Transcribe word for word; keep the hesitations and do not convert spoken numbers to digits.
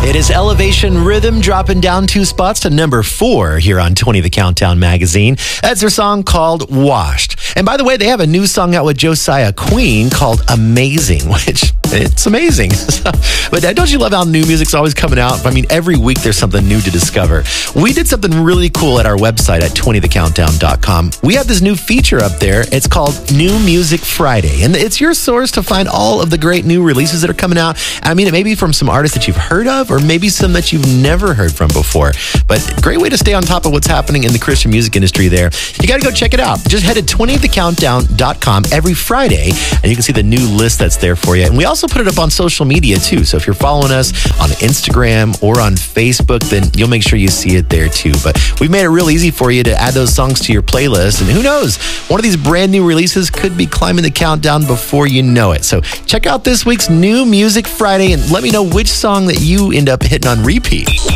It is Elevation Rhythm dropping down two spots to number four here on twenty The Countdown magazine. That's their song called Washed. And by the way, they have a new song out with Josiah Queen called Amazing, which it's amazing. But don't you love how new music's always coming out? I mean, every week there's something new to discover. We did something really cool at our website at twenty the countdown dot com. We have this new feature up there. It's called New Music Friday. And it's your source to find all of the great new releases that are coming out. I mean, it may be from some artists that you've heard of or maybe some that you've never heard from before. But great way to stay on top of what's happening in the Christian music industry there. You got to go check it out. Just head to twenty the countdown dot com every Friday and you can see the new list that's there for you. And we also put it up on social media too. So if you're following us on Instagram or on Facebook, then you'll make sure you see it there too. But we've made it real easy for you to add those songs to your playlist. And who knows, one of these brand new releases could be climbing the countdown before you know it. So check out this week's New Music Friday and let me know which song that you end up hitting on repeat.